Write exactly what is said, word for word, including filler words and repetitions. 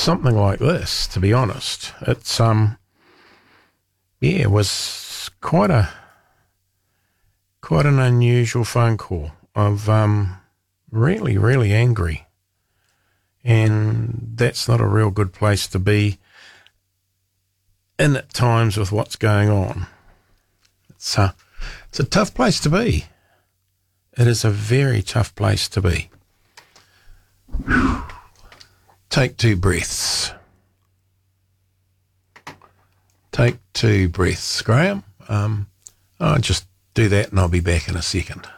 something like this, to be honest. It's, um, yeah, it was quite a, quite an unusual phone call of, um, really, really angry. And that's not a real good place to be in at times with what's going on. It's a, it's a tough place to be. It is a very tough place to be. Whew. Take two breaths. Take two breaths. Graham, um, I'll just do that and I'll be back in a second.